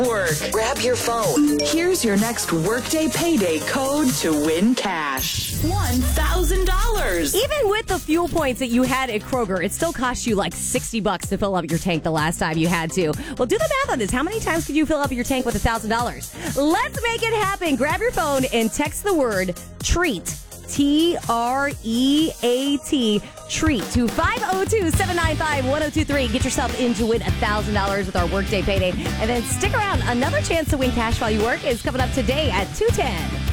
Work. Grab your phone. Here's your next Workday payday code to win cash. $1,000. Even with the fuel points that you had at Kroger, it still cost you like $60 to fill up your tank the last time you had to. Well, do the math on this. How many times could you fill up your tank with $1,000? Let's make it happen. Grab your phone and text the word TREAT. TREAT. Treat to 502-795-1023. Get yourself in to win $1,000 with our Workday payday. And then stick around. Another chance to win cash while you work is coming up today at 2:10.